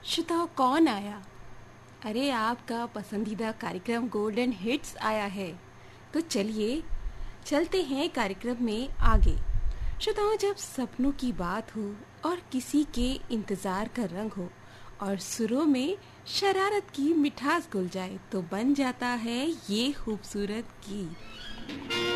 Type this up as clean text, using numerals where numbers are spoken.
श्रोताओ, कौन आया? अरे, आपका पसंदीदा कार्यक्रम गोल्डन हिट्स आया है। तो चलिए चलते हैं कार्यक्रम में आगे। श्रोताओ, जब सपनों की बात हो और किसी के इंतजार का रंग हो और सुरों में शरारत की मिठास घुल जाए तो बन जाता है ये खूबसूरत गीत।